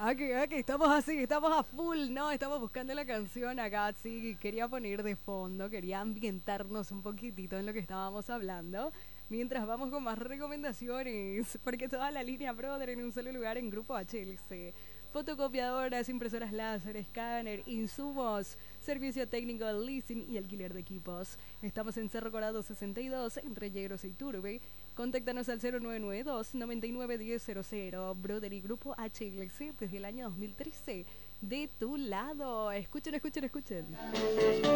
Que estamos así, estamos a full, ¿no? Estamos buscando la canción acá, sí, quería poner de fondo, quería ambientarnos un poquitito en lo que estábamos hablando, mientras vamos con más recomendaciones, porque toda la línea Brother en un solo lugar en Grupo HLC. Fotocopiadoras, impresoras láser, escáner, insumos, servicio técnico, leasing y alquiler de equipos. Estamos en Cerro Corado 62, entre Yegros y Iturbe. Contáctanos al 0992 991000. Brother y Grupo HLC desde el año 2013. De tu lado. Escuchen, escuchen, escuchen.